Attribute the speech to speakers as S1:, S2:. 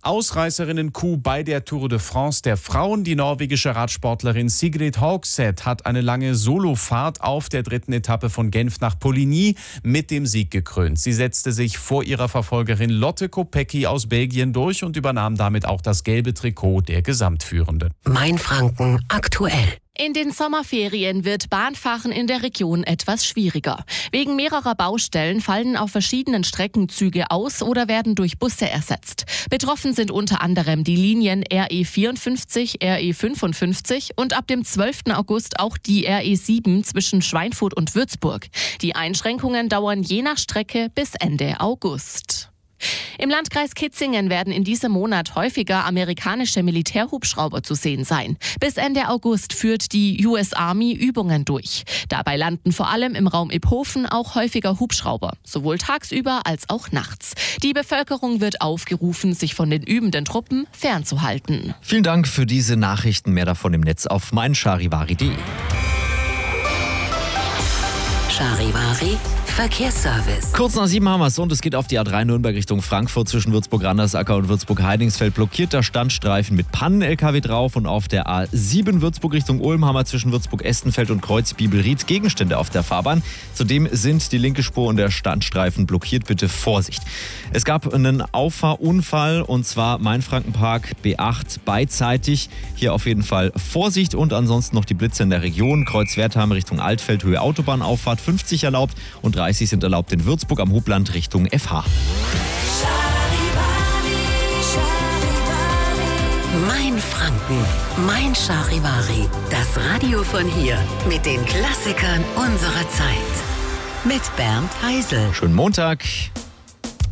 S1: Ausreißerinnen-Coup bei der Tour de France der Frauen. Die norwegische Radsportlerin Sigrid Hogseth hat eine lange Solofahrt auf der 3. Etappe von Genf nach Poligny mit dem Sieg gekrönt. Sie setzte sich vor ihrer Verfolgerin Lotte Kopecky aus Belgien durch und übernahm damit auch das gelbe Trikot der Gesamtführenden.
S2: Mainfranken aktuell.
S3: In den Sommerferien wird Bahnfahren in der Region etwas schwieriger. Wegen mehrerer Baustellen fallen auf verschiedenen Strecken Züge aus oder werden durch Busse ersetzt. Betroffen sind unter anderem die Linien RE54, RE55 und ab dem 12. August auch die RE7 zwischen Schweinfurt und Würzburg. Die Einschränkungen dauern je nach Strecke bis Ende August. Im Landkreis Kitzingen werden in diesem Monat häufiger amerikanische Militärhubschrauber zu sehen sein. Bis Ende August führt die US Army Übungen durch. Dabei landen vor allem im Raum Iphofen auch häufiger Hubschrauber, sowohl tagsüber als auch nachts. Die Bevölkerung wird aufgerufen, sich von den übenden Truppen fernzuhalten.
S4: Vielen Dank für diese Nachrichten. Mehr davon im Netz auf meincharivari.de.
S2: Charivari Verkehrsservice.
S4: Kurz nach 7 haben wir es und es geht auf die A3 Nürnberg Richtung Frankfurt zwischen Würzburg-Randersacker und Würzburg-Heidingsfeld. Blockierter Standstreifen mit Pannen-LKW drauf und auf der A7 Würzburg Richtung Ulm haben wir zwischen Würzburg-Estenfeld und Kreuz-Bibelried Gegenstände auf der Fahrbahn. Zudem sind die linke Spur und der Standstreifen blockiert. Bitte Vorsicht. Es gab einen Auffahrunfall und zwar Mainfrankenpark B8 beidseitig. Hier auf jeden Fall Vorsicht und ansonsten noch die Blitze in der Region. Kreuz-Wertheim Richtung Altfeld, Höhe Autobahnauffahrt 50 erlaubt und 30 sind erlaubt in Würzburg am Hubland Richtung FH.
S2: Mainfranken, mein Charivari. Das Radio von hier mit den Klassikern unserer Zeit. Mit Bernd Heisel.
S4: Schönen Montag.